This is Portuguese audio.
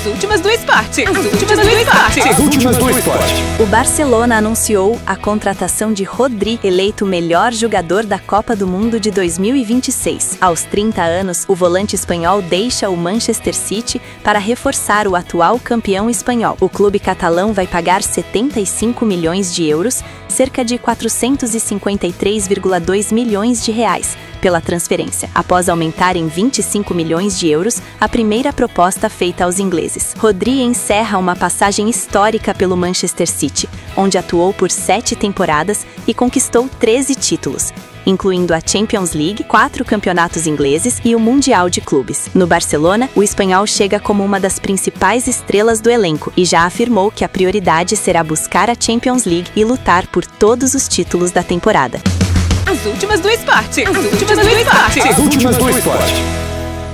últimas do esporte. As últimas do esporte. As últimas do esporte. O Barcelona anunciou a contratação de Rodri, eleito o melhor jogador da Copa do Mundo de 2026. Aos 30 anos, o volante espanhol deixa o Manchester City para reforçar o atual campeão espanhol. O clube catalão vai pagar 75 milhões de euros, cerca de 453,2 milhões de reais, pela transferência, após aumentar em 25 milhões de euros a primeira proposta feita aos ingleses. Rodri encerra uma passagem histórica pelo Manchester City, onde atuou por 7 temporadas e conquistou 13 títulos, incluindo a Champions League, 4 campeonatos ingleses e o Mundial de Clubes. No Barcelona, o espanhol chega como uma das principais estrelas do elenco e já afirmou que a prioridade será buscar a Champions League e lutar por todos os títulos da temporada. As últimas do esporte. As últimas do esporte. As últimas do esporte.